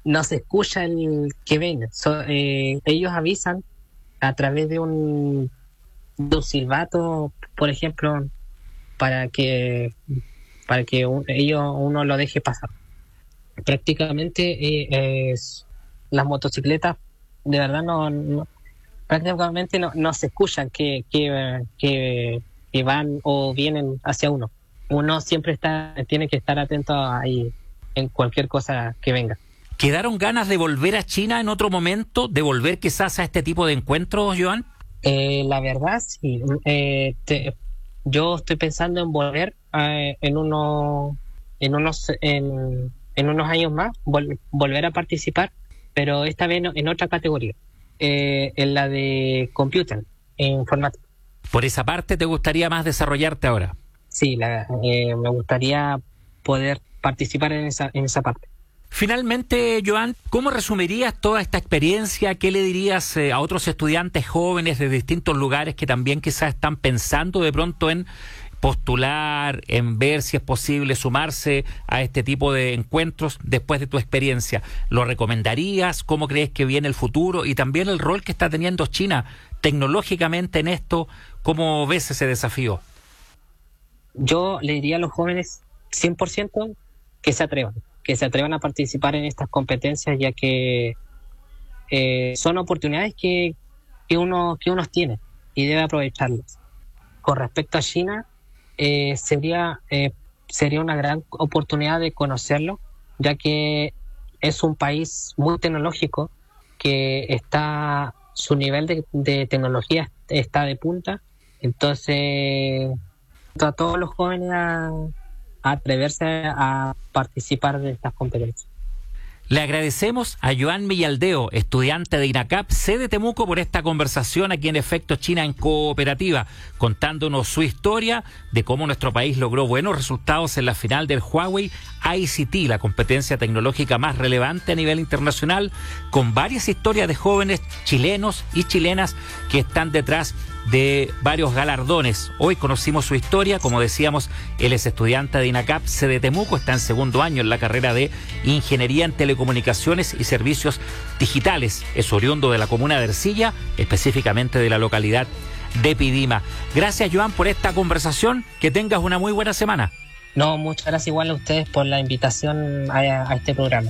no se escucha el que ven. Ellos avisan a través de un silbato, por ejemplo, para que uno lo deje pasar. Prácticamente las motocicletas de verdad prácticamente no se escuchan que van o vienen hacia uno. Uno siempre tiene que estar atento ahí en cualquier cosa que venga. ¿Quedaron ganas de volver a China en otro momento? ¿De volver quizás a este tipo de encuentros, Joan? La verdad, sí. Yo estoy pensando en volver en unos años más, volver a participar, pero esta vez en otra categoría, en la de computer, en informática. ¿Por esa parte te gustaría más desarrollarte ahora? Sí, me gustaría poder participar en esa parte. Finalmente, Joan, ¿cómo resumirías toda esta experiencia? ¿Qué le dirías a otros estudiantes jóvenes de distintos lugares que también quizás están pensando de pronto en postular, en ver si es posible sumarse a este tipo de encuentros después de tu experiencia? ¿Lo recomendarías? ¿Cómo crees que viene el futuro? Y también el rol que está teniendo China tecnológicamente en esto. ¿Cómo ves ese desafío? Yo le diría a los jóvenes 100% que se atrevan a participar en estas competencias, ya que son oportunidades que uno tiene y debe aprovecharlas. Con respecto a China, sería una gran oportunidad de conocerlo, ya que es un país muy tecnológico, que su nivel de tecnología está de punta. Entonces, a todos los jóvenes a atreverse a participar de estas competencias. Le agradecemos a Joan Millaldeo, estudiante de INACAP, sede Temuco, por esta conversación aquí en Efecto China en Cooperativa, contándonos su historia de cómo nuestro país logró buenos resultados en la final del Huawei ICT, la competencia tecnológica más relevante a nivel internacional, con varias historias de jóvenes chilenos y chilenas que están detrás de varios galardones. Hoy conocimos su historia, como decíamos, él es estudiante de INACAP, sede Temuco, está en segundo año en la carrera de Ingeniería en Telecomunicaciones y Servicios Digitales. Es oriundo de la comuna de Ercilla, específicamente de la localidad de Pidima. Gracias, Joan, por esta conversación. Que tengas una muy buena semana. No, muchas gracias igual a ustedes por la invitación a este programa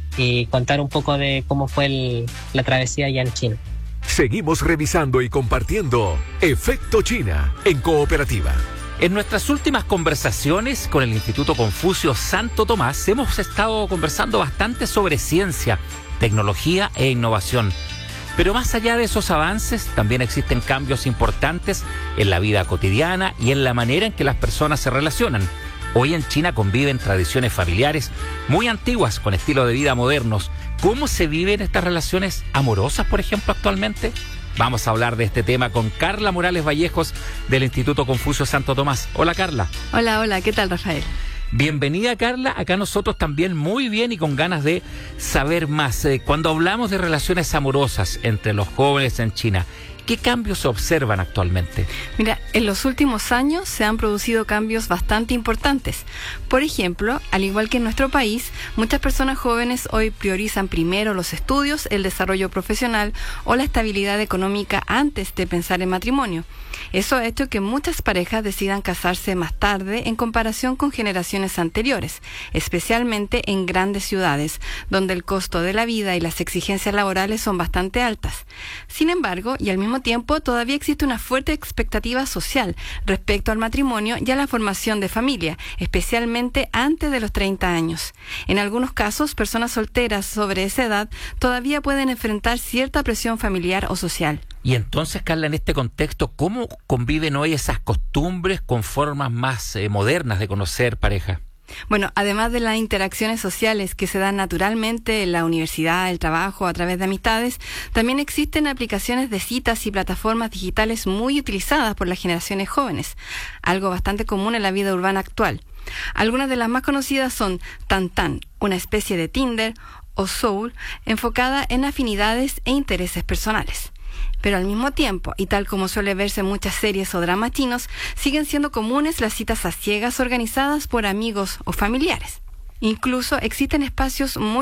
y contar un poco de cómo fue la travesía allá en China. Seguimos revisando y compartiendo Efecto China en Cooperativa. En nuestras últimas conversaciones con el Instituto Confucio Santo Tomás hemos estado conversando bastante sobre ciencia, tecnología e innovación. Pero más allá de esos avances, también existen cambios importantes en la vida cotidiana y en la manera en que las personas se relacionan. Hoy en China conviven tradiciones familiares muy antiguas con estilos de vida modernos. ¿Cómo se viven estas relaciones amorosas, por ejemplo, actualmente? Vamos a hablar de este tema con Carla Morales Vallejos del Instituto Confucio Santo Tomás. Hola, Carla. Hola, ¿qué tal, Rafael? Bienvenida, Carla. Acá nosotros también muy bien y con ganas de saber más. Cuando hablamos de relaciones amorosas entre los jóvenes en China, ¿qué cambios se observan actualmente? Mira, en los últimos años se han producido cambios bastante importantes. Por ejemplo, al igual que en nuestro país, muchas personas jóvenes hoy priorizan primero los estudios, el desarrollo profesional o la estabilidad económica antes de pensar en matrimonio. Eso ha hecho que muchas parejas decidan casarse más tarde en comparación con generaciones anteriores, especialmente en grandes ciudades, donde el costo de la vida y las exigencias laborales son bastante altas. Sin embargo, y al mismo tiempo, todavía existe una fuerte expectativa social respecto al matrimonio y a la formación de familia, especialmente antes de los 30 años. En algunos casos, personas solteras sobre esa edad todavía pueden enfrentar cierta presión familiar o social. Y entonces, Carla, en este contexto, ¿cómo conviven hoy esas costumbres con formas más modernas de conocer pareja? Bueno, además de las interacciones sociales que se dan naturalmente en la universidad, el trabajo, a través de amistades, también existen aplicaciones de citas y plataformas digitales muy utilizadas por las generaciones jóvenes, algo bastante común en la vida urbana actual. Algunas de las más conocidas son Tantan, una especie de Tinder, o Soul, enfocada en afinidades e intereses personales. Pero al mismo tiempo, y tal como suele verse en muchas series o dramas chinos, siguen siendo comunes las citas a ciegas organizadas por amigos o familiares. Incluso existen espacios muy